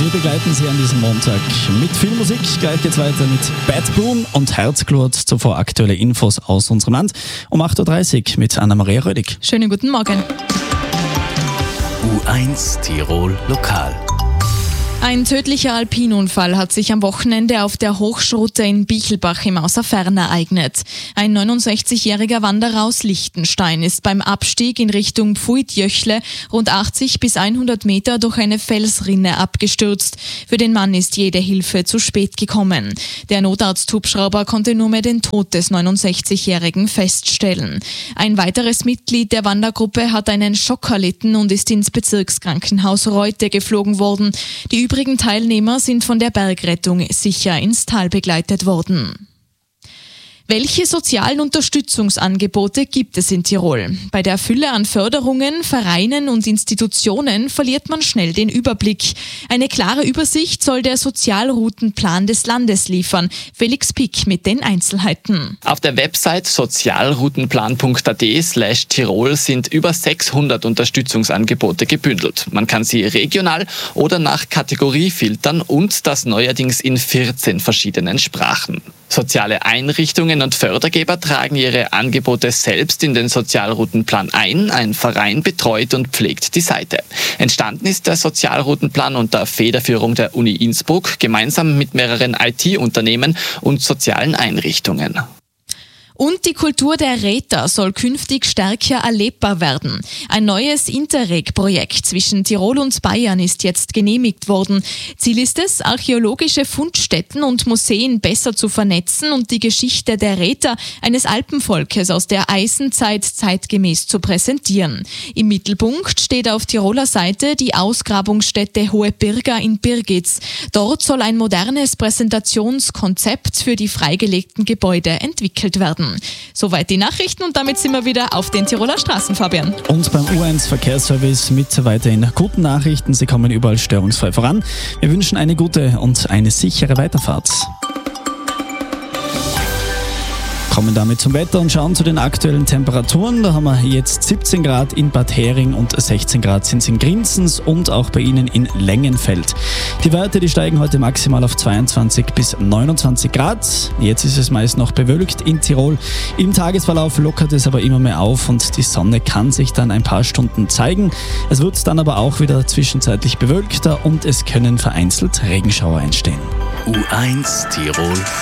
Wir begleiten Sie an diesem Montag mit viel Musik. Gleich geht's weiter mit Bad Boon und Herzglut. Zuvor aktuelle Infos aus unserem Land. Um 8.30 Uhr mit Anna-Maria Rödig. Schönen guten Morgen. U1 Tirol Lokal. Ein tödlicher Alpinunfall hat sich am Wochenende auf der Hochschroute in Bichelbach im Außerfern ereignet. Ein 69-jähriger Wanderer aus Liechtenstein ist beim Abstieg in Richtung Pfuitjöchle rund 80 bis 100 Meter durch eine Felsrinne abgestürzt. Für den Mann ist jede Hilfe zu spät gekommen. Der Notarzt-Hubschrauber konnte nur mehr den Tod des 69-jährigen feststellen. Ein weiteres Mitglied der Wandergruppe hat einen Schock erlitten und ist ins Bezirkskrankenhaus Reute geflogen worden. Die übrigen Teilnehmer sind von der Bergrettung sicher ins Tal begleitet worden. Welche sozialen Unterstützungsangebote gibt es in Tirol? Bei der Fülle an Förderungen, Vereinen und Institutionen verliert man schnell den Überblick. Eine klare Übersicht soll der Sozialroutenplan des Landes liefern. Felix Pick mit den Einzelheiten. Auf der Website sozialroutenplan.at/Tirol sind über 600 Unterstützungsangebote gebündelt. Man kann sie regional oder nach Kategorie filtern und das neuerdings in 14 verschiedenen Sprachen. Soziale Einrichtungen und Fördergeber tragen ihre Angebote selbst in den Sozialroutenplan ein. Ein Verein betreut und pflegt die Seite. Entstanden ist der Sozialroutenplan unter Federführung der Uni Innsbruck, gemeinsam mit mehreren IT-Unternehmen und sozialen Einrichtungen. Und die Kultur der Räter soll künftig stärker erlebbar werden. Ein neues Interreg-Projekt zwischen Tirol und Bayern ist jetzt genehmigt worden. Ziel ist es, archäologische Fundstätten und Museen besser zu vernetzen und die Geschichte der Räter, eines Alpenvolkes aus der Eisenzeit, zeitgemäß zu präsentieren. Im Mittelpunkt steht auf Tiroler Seite die Ausgrabungsstätte Hohe Birga in Birgitz. Dort soll ein modernes Präsentationskonzept für die freigelegten Gebäude entwickelt werden. Soweit die Nachrichten und damit sind wir wieder auf den Tiroler Straßen, Fabian. Und beim U1 Verkehrsservice mit weiterhin guten Nachrichten. Sie kommen überall störungsfrei voran. Wir wünschen eine gute und eine sichere Weiterfahrt. Kommen damit zum Wetter und schauen zu den aktuellen Temperaturen. Da haben wir jetzt 17 Grad in Bad Hering und 16 Grad sind es in Grinzens und auch bei Ihnen in Längenfeld. Die Werte, die steigen heute maximal auf 22 bis 29 Grad. Jetzt ist es meist noch bewölkt in Tirol. Im Tagesverlauf lockert es aber immer mehr auf und die Sonne kann sich dann ein paar Stunden zeigen. Es wird dann aber auch wieder zwischenzeitlich bewölkter und es können vereinzelt Regenschauer entstehen. U1 Tirol